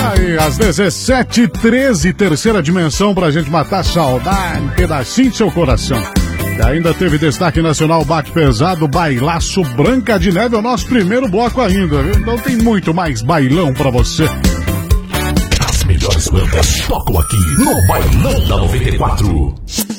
Aí, às 17h13, terceira dimensão pra gente matar a saudade, um pedacinho de seu coração. E ainda teve destaque nacional, Bate Pesado, Bailaço, Branca de Neve, é o nosso primeiro bloco ainda, viu? Então tem muito mais bailão pra você. As melhores bandas tocam aqui no Bailão da 94.